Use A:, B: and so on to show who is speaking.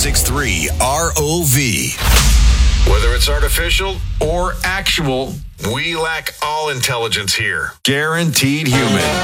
A: 1063 ROV.
B: Whether it's artificial or actual, we lack all intelligence here. Guaranteed human.